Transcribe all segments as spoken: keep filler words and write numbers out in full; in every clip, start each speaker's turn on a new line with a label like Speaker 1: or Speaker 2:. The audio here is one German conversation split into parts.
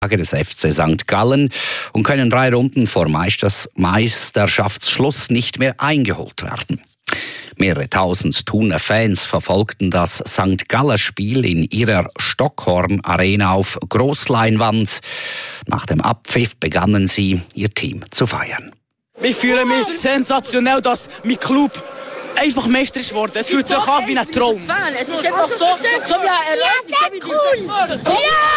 Speaker 1: des F C Sankt Gallen und können drei Runden vor Meisterschaftsschluss nicht mehr eingeholt werden. Mehrere tausend Thuner Fans verfolgten das Sankt Galler Spiel in ihrer Stockhorn Arena auf Grossleinwand. Nach dem Abpfiff begannen sie, ihr Team zu feiern.
Speaker 2: Ich fühle mich sensationell, dass mein Club einfach Meister ist geworden. Es fühlt sich an wie ein Traum.
Speaker 3: Es ist einfach so, so wie eine Erlösung. Ja!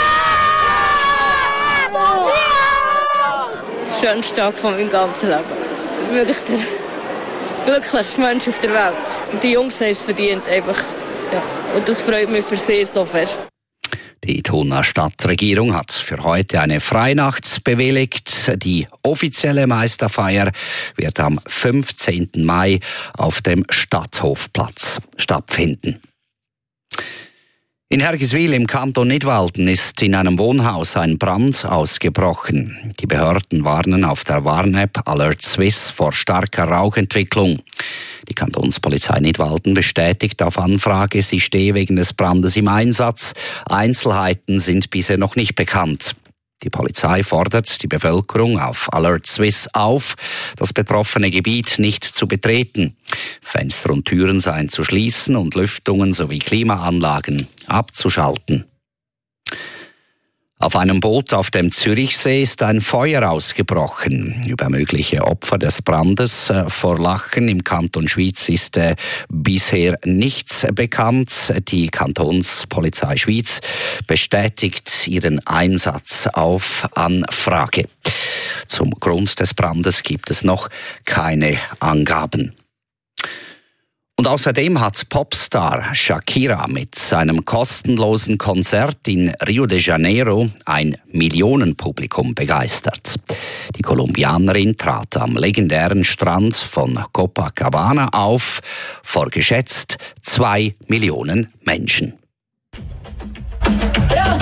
Speaker 3: Das schönste Tag von meinem ganzen Leben. Wirklich der glücklichste Mensch auf der Welt. Und die Jungs haben es verdient, einfach. Ja. Und das freut mich für sie so fest.
Speaker 1: Die Thuner Stadtregierung hat für heute eine Freinacht bewilligt. Die offizielle Meisterfeier wird am fünfzehnten Mai auf dem Stadthofplatz stattfinden. In Hergiswil im Kanton Nidwalden ist in einem Wohnhaus ein Brand ausgebrochen. Die Behörden warnen auf der Warn-App Alert Swiss vor starker Rauchentwicklung. Die Kantonspolizei Nidwalden bestätigt auf Anfrage, sie stehe wegen des Brandes im Einsatz. Einzelheiten sind bisher noch nicht bekannt. Die Polizei fordert die Bevölkerung auf Alert Swiss auf, das betroffene Gebiet nicht zu betreten. Fenster und Türen seien zu schließen und Lüftungen sowie Klimaanlagen abzuschalten. Auf einem Boot auf dem Zürichsee ist ein Feuer ausgebrochen. Über mögliche Opfer des Brandes äh, vor Lachen im Kanton Schwyz ist äh, bisher nichts bekannt. Die Kantonspolizei Schwyz bestätigt ihren Einsatz auf Anfrage. Zum Grund des Brandes gibt es noch keine Angaben. Und außerdem hat Popstar Shakira mit seinem kostenlosen Konzert in Rio de Janeiro ein Millionenpublikum begeistert. Die Kolumbianerin trat am legendären Strand von Copacabana auf, vor geschätzt zwei Millionen Menschen.